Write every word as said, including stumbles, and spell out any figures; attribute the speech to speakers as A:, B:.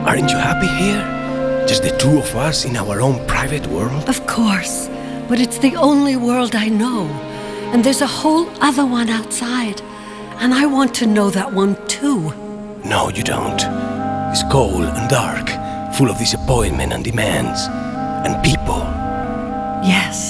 A: Aren't you happy here? Just the two of us in our own private world?
B: Of course, but it's the only world I know. And there's a whole other one outside. And I want to know that one too.
A: No, you don't. It's cold and dark, full of disappointment and demands. And people.
B: Yes.